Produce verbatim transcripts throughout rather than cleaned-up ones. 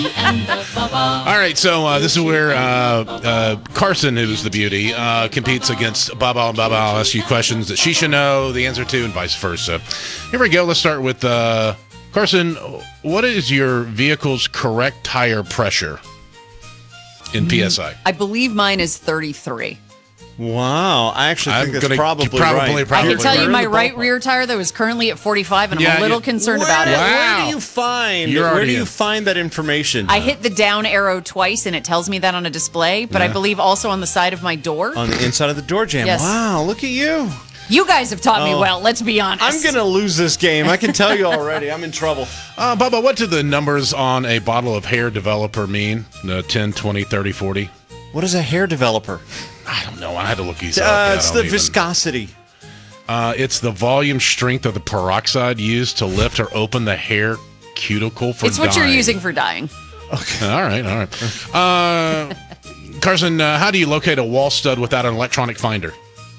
All right, so uh, this is where uh, uh, Carson, who's the beauty, uh, competes against Baba, and Baba. I'll ask you questions that she should know the answer to, and vice versa. Here we go. Let's start with uh, Carson. What is your vehicle's correct tire pressure in P S I? I believe mine is thirty-three. Wow, I actually think I'm that's gonna- probably, probably- right. probably I can tell right. you my You're in the right ballpark. rear tire, though, is currently at forty-five, and I'm Yeah, a little you- concerned where, about it. Wow. Where do you find? You're where already do you in. find that information? I hit the down arrow twice, and it tells me that on a display, but I Yeah. believe also on the side of my door. on the inside of the door jamb. Yes. Wow, look at you. You guys have taught me Oh. well, let's be honest. I'm gonna lose this game. I can tell you already. I'm in trouble. Uh, Bubba, what do the numbers on a bottle of hair developer mean? No, ten, twenty, thirty, forty? What is a hair developer? I don't know. I had to look these up. Uh, Yeah, I it's don't the even- viscosity. Uh, it's the volume strength of the peroxide used to lift or open the hair cuticle for It's what you're dyeing. using for dyeing. All right, all right. Uh, Carson, uh, how do you locate a wall stud without an electronic finder?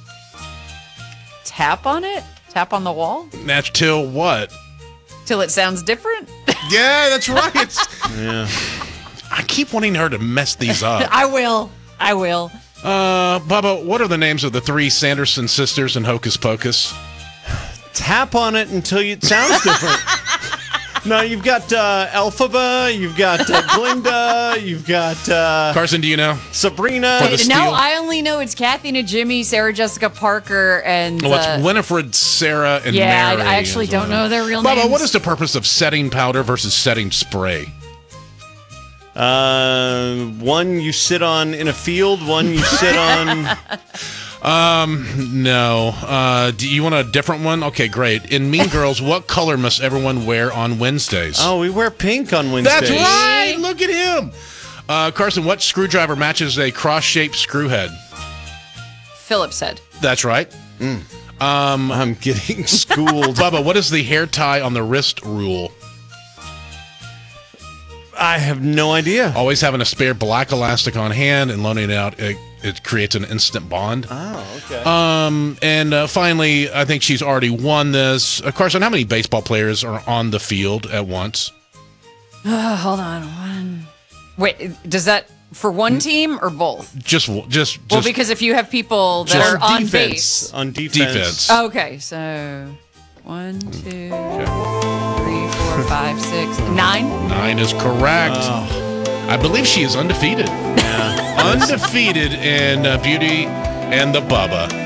Tap on it? Tap on the wall? That's till what? Till it sounds different? Yeah, that's right. Yeah. I keep wanting her to mess these up. I will. I will. Uh, Bubba, what are the names of the three Sanderson sisters in Hocus Pocus? Tap on it until you, it sounds different. No, you've got uh, Elphaba, you've got uh, Glinda, you've got uh, Carson, do you know? Sabrina. For the Now steal. I only know it's Kathy and Jimmy, Sarah Jessica Parker, and Well, it's uh, Winifred, Sarah, and yeah, I, Mary. I actually is don't what- know their real Bubba, names. what is the purpose of setting powder versus setting spray? Uh, one you sit on in a field, one you sit on. No. Uh, do you want a different one? Okay, great. In Mean Girls, what color must everyone wear on Wednesdays? Oh, we wear pink on Wednesdays. That's right. Look at him. Uh, Carson, what screwdriver matches a cross-shaped screw head? Phillips said. That's right. I'm getting schooled. Bubba, what is the hair tie on the wrist rule? I have no idea. Always having a spare black elastic on hand and loaning it out, it, it creates an instant bond. Oh, okay. Um, and uh, finally, I think she's already won this. Uh, Carson, how many baseball players are on the field at once? Oh, hold on. One. Wait, does that for one team or both? Just, just, just Well, because if you have people that Just are on defense. base. On defense. defense. Okay, so one, two, three, four, five, six, nine. Nine is correct. I believe she is undefeated. Yeah. Undefeated in uh, Beauty and the Bubba.